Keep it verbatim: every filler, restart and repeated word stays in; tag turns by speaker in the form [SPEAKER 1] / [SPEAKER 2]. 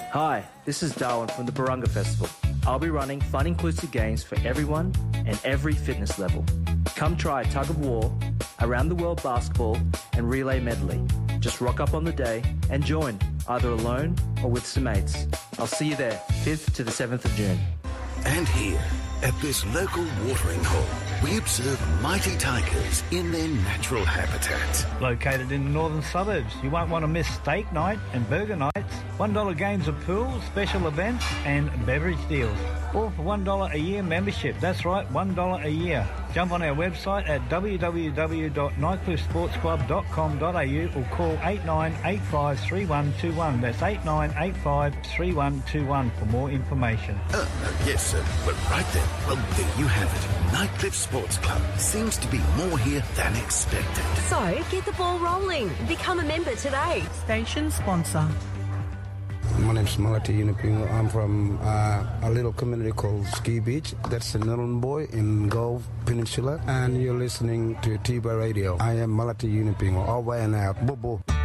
[SPEAKER 1] Hi, this is Darwin from the Barunga Festival. I'll be running fun inclusive games for everyone and every fitness level. Come try tug of war, around the world basketball and relay medley. Just rock up on the day and join, either alone or with some mates. I'll see you there, fifth to the seventh of June.
[SPEAKER 2] And here, at this local watering hole, we observe mighty tigers in their natural habitat.
[SPEAKER 3] Located in the northern suburbs, you won't want to miss steak night and burger nights, one dollar games of pool, special events and beverage deals. All for one dollar a year membership. That's right, one dollar a year. Jump on our website at w w w dot nightcliff sports club dot com dot a u or call eight nine eight five three one two one. That's eight nine eight five three one two one for more information.
[SPEAKER 2] Uh, uh, yes, sir. Well, right then. Well, there you have it. Nightcliff Sports Club seems to be more here than expected.
[SPEAKER 4] So, get the ball rolling. Become a member today.
[SPEAKER 5] Station sponsor.
[SPEAKER 6] My name's Malati Yunupingo. I'm from uh, a little community called Ski Beach. That's in Nhulunbuy in Gulf Peninsula. And you're listening to Tiba Radio. I am Malati Yunupingo. Over and out. Bobo.